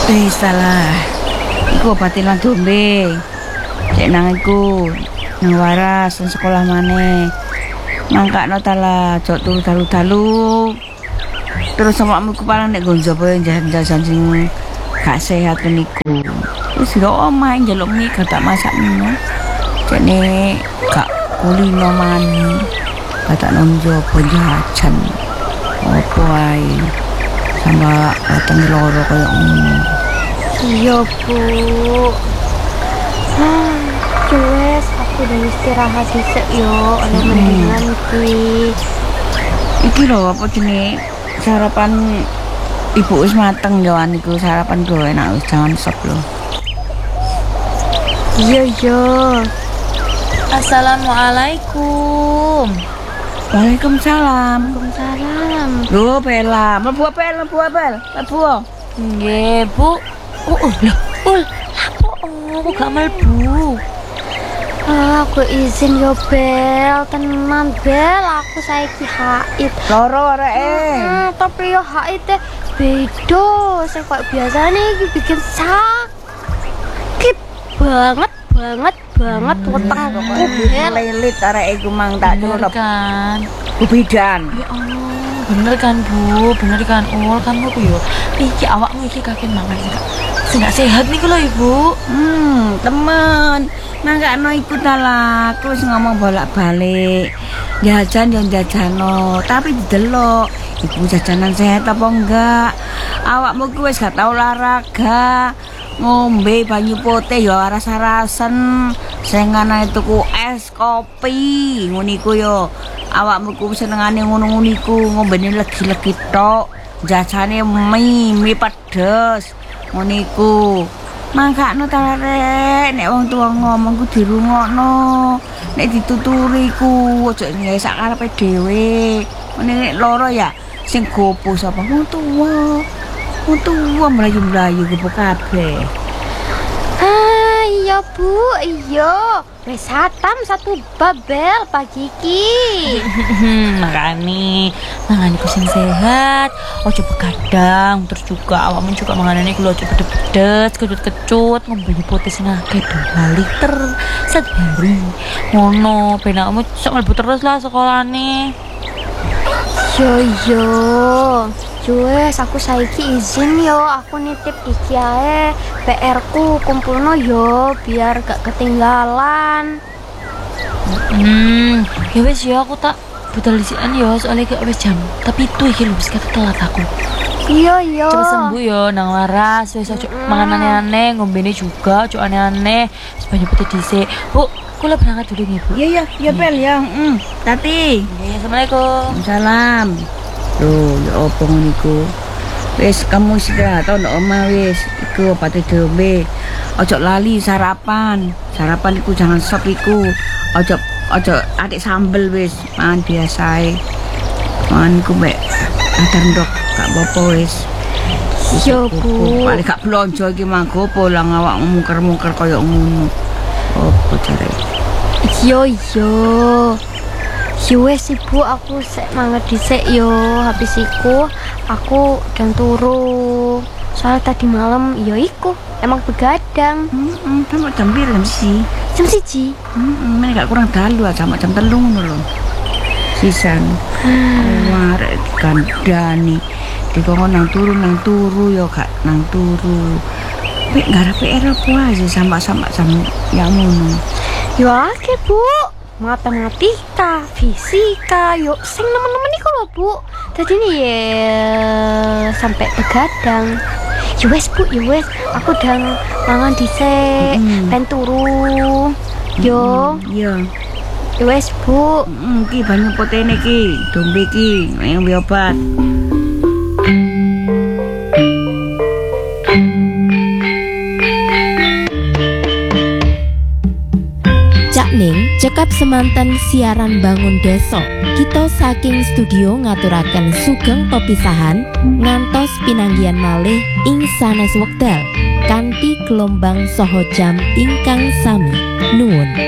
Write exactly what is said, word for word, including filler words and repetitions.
Eh salah. Iku obatin lan dombe. Cek nang iku nang waras nang sekolah maneh. Mangkakno tala jok turu dalu-dalu. Terus awakmu ku paling nek nggo njaba jajan-jajan sing gak sehat niku. Wis yo omah njaluk mie gak tak masak mie. Jane gak kulino mani. Gak nang njaba jajan. Opo ae. Sama datang loro koyo ngono. Iya Bu. Ah, wes aku udah istirahat dhisik yo, ana mendingan iki. Iki lho apa jenenge sarapan ibu wis mateng yo aniku sarapan go enak wis jangan sop lho. Iya yo. Assalamualaikum. Waalaikumsalam. Waalaikumsalam. Lho Bella, mlebu apel, mlebu apel, mlebu. Nggih, Bu. Oh, oh, lho, ul, lapo aku gak mlebu. Ah, aku izin yo Bel, tenan Bel, aku saiki haid. Loro areke. Ah, tapi yo haid teh beda, sing koyo biasane iki bikin sakit banget, banget, banget wetengku Bel. Lelit areke iku mang tak Bener cukup. kan? Bidan. Ya Allah, bener kan Bu, bener kan Ul, kan aku yo iki awakmu iki kakek mangan sing gak sing gak sehat niku lho Ibu. Hmm, temen. Mangkakno iku tala, aku wis ngomong bolak-balik. Jajan yo jajano, tapi didelok iku jajanan sehat apa enggak. Awakmu ku wis gak tau olahraga. Ngombe banyu putih yo aras-arasen. Sing ana tuku es kopi, ngono iku yo. Awakmu ku senengane ngono-ngono iku, ngombene legi-legi tok. Jajane mie, mie pedes. Ngono iku. Mangkakno ta rek, nek wong tuwa ngomong ku dirungokno. Nek dituturi ku aja nggawe sak karepe dhewe. Ngene nek loro ya sing gopo sapa wong tuwa. Wong tuwa mlayu-mlayu gopo kabeh. Ah, iya Bu, iya. Wes hatam satu babel pagi iki. Makane mangan iku sing sehat, ojo begadang, terus juga awakmu juga manganane iku ojo pedes-pedes, kecut-kecut, ngombe putih sing akeh dua liter sehari. Ngono, ben awakmu sok mlebu terus lah sekolahane. Yo yo. Wes aku saiki izin yo, aku nitip iki ae P R ku kumpulno yo biar gak ketinggalan. Hmm, ya wes ya aku tak budal disian yo soalnya gak wes jam. Tapi itu iki lho wis telat aku. Iya iya. Coba sembuh yo nang waras wis ojo mangan aneh-aneh, ngombene juga ojo aneh-aneh. Sebanyak putih dhisik. Bu, kula berangkat dulu nih, Bu. Iya iya, ya Bel ya. Heeh. Tati. Nggih, Assalamualaikum. Salam. Loh, ya apa ngono iku? Wis kamu istirahat to ndok omah wis. Iku opate dombe. Ojo lali sarapan. Sarapan iku jangan sop iku. Ojo ojo atik sambel wis, mangan biasae. Mangan iku mek adar ndok gak apa-apa wis. Yo Bu. Paling gak blonjo iki manggo polang awakmu mungker-mungker kaya ngono. Apa jare? Yo yo. Yo wes Ibu, aku sek mangan dhisik yo. Habis iku aku dan turu. Soal tadi malam yo iku emang begadang. Heeh, sampe jam piro jam siji? Jam siji. Heeh, men gak kurang dalu sampe jam telu ngono lho. Sisan. Oh, arek dikandani. Dikon nang turu nang turu yo gak nang turu. Mek garap P R apa aja sama-sama jam yang ngono. Yo akeh Bu. Matematika, fisika, yuk sing nemen-nemen iku lho Bu. Dadi ini ya sampai begadang. Ya wes Bu, ya wes. Aku udah mangan dhisik, Mm. ben turu. Yo, Iya. ya wes Bu. Heeh, iki banyu putih iki, dombe iki, yang obat. Cak Ning cekap semanten siaran bangun desa. Kita saking studio ngaturaken sugeng pepisahan ngantos pinanggihan malih ing sanes wekdal kanthi gelombang saha jam ingkang sami. Nuwun.